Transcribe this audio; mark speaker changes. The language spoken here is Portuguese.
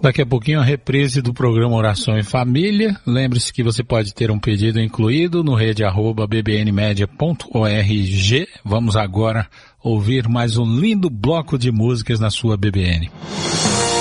Speaker 1: Daqui a pouquinho a reprise do programa Oração em Família. Lembre-se que você pode ter um pedido incluído no rede@bbnmedia.org. Vamos agora ouvir mais um lindo bloco de músicas na sua BBN.